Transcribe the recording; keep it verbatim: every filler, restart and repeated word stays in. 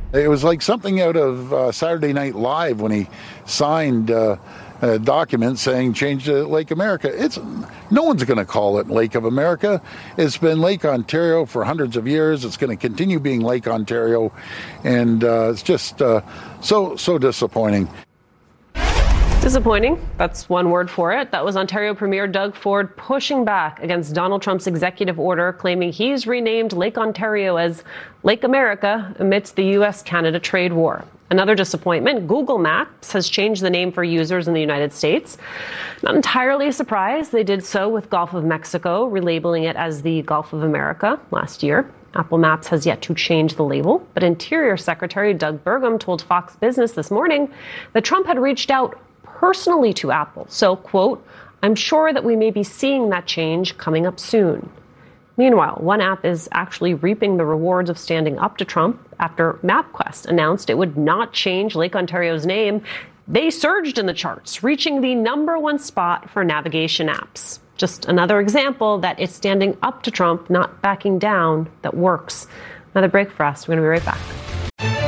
It was like something out of uh, Saturday Night Live when he signed uh, a document saying change to Lake America. It's no one's going to call it Lake of America. It's been Lake Ontario for hundreds of years. It's going to continue being Lake Ontario, and uh, it's just uh, so so disappointing. Disappointing. That's one word for it. That was Ontario Premier Doug Ford pushing back against Donald Trump's executive order, claiming he's renamed Lake Ontario as Lake America amidst the U S Canada trade war. Another disappointment, Google Maps has changed the name for users in the United States. Not entirely surprised, they did so with Gulf of Mexico, relabeling it as the Gulf of America last year. Apple Maps has yet to change the label, but Interior Secretary Doug Burgum told Fox Business this morning that Trump had reached out personally to Apple. So, quote, I'm sure that we may be seeing that change coming up soon. Meanwhile, one app is actually reaping the rewards of standing up to Trump after MapQuest announced it would not change Lake Ontario's name. They surged in the charts, reaching the number one spot for navigation apps. Just another example that it's standing up to Trump, not backing down, that works. Another break for us. We're going to be right back.